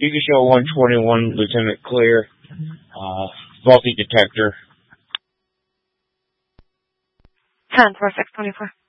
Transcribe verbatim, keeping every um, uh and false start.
You can show one twenty-one, Lieutenant Clear. Uh, faulty detector. ten four six twenty-four.